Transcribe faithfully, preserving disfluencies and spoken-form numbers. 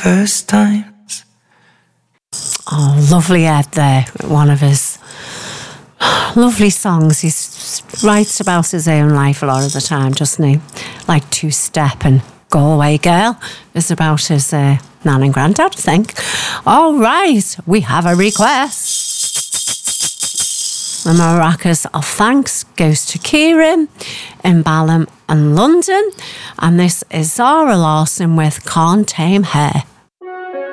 first times. Oh, lovely Ed there. One of his lovely songs. He writes about his own life a lot of the time, doesn't he? Like Two Step and Galway Girl is about his uh, nan and granddad, I think. All right, we have a request. The maracas of thanks goes to Kieran in Balham and London. And this is Zara Larson with Can't Tame Her.